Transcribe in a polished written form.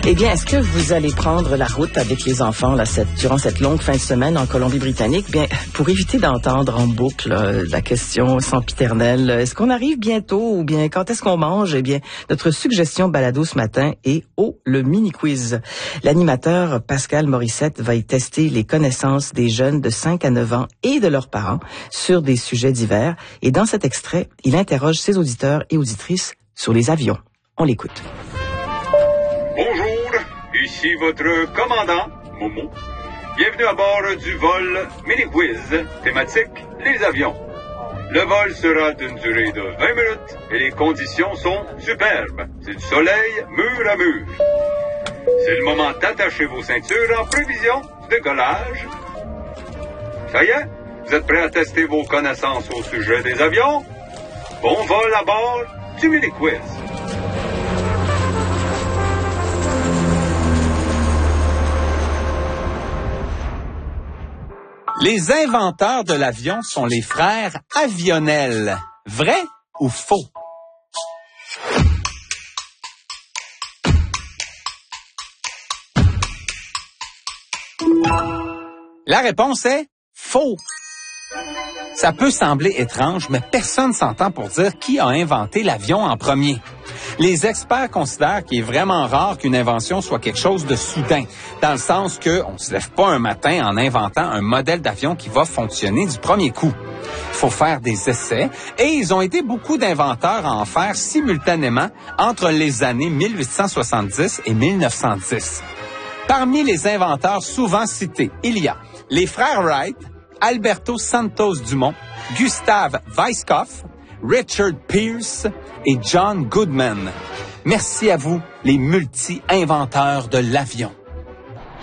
Eh bien, est-ce que vous allez prendre la route avec les enfants durant cette longue fin de semaine en Colombie-Britannique? Bien, pour éviter d'entendre en boucle la question sempiternelle, est-ce qu'on arrive bientôt ou bien quand est-ce qu'on mange? Eh bien, notre suggestion balado ce matin est le mini-quiz. L'animateur Pascal Morissette va y tester les connaissances des jeunes de 5 à 9 ans et de leurs parents sur des sujets divers. Et dans cet extrait, il interroge ses auditeurs et auditrices sur les avions. On l'écoute. Bonjour, ici votre commandant, Momo. Bienvenue à bord du vol mini-quiz, thématique les avions. Le vol sera d'une durée de 20 minutes et les conditions sont superbes. C'est du soleil mur à mur. C'est le moment d'attacher vos ceintures en prévision du décollage. Ça y est, vous êtes prêts à tester vos connaissances au sujet des avions? Bon vol à bord du mini-quiz. Les inventeurs de l'avion sont les frères Avionnel. Vrai ou faux? La réponse est faux. Ça peut sembler étrange, mais personne s'entend pour dire qui a inventé l'avion en premier. Les experts considèrent qu'il est vraiment rare qu'une invention soit quelque chose de soudain, dans le sens qu'on ne se lève pas un matin en inventant un modèle d'avion qui va fonctionner du premier coup. Il faut faire des essais et ils ont été beaucoup d'inventeurs à en faire simultanément entre les années 1870 et 1910. Parmi les inventeurs souvent cités, il y a les frères Wright, Alberto Santos Dumont, Gustave Weisskopf, Richard Pierce et John Goodman. Merci à vous, les multi-inventeurs de l'avion.